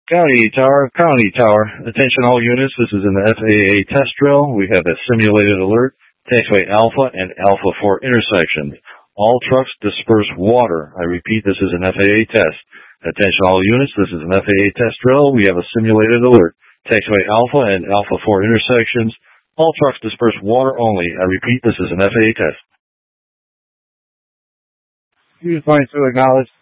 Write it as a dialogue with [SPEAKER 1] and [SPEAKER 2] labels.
[SPEAKER 1] County Tower. Attention all units, this is an FAA test drill. We have a simulated alert. Taxiway Alpha and Alpha 4 intersection. All trucks disperse water. I repeat, this is an FAA test. Attention all units, this is an FAA test drill. We have a simulated alert. Taxiway Alpha and Alpha 4 intersections. All trucks disperse water only. I repeat, this is an FAA test.
[SPEAKER 2] Use 22 acknowledged.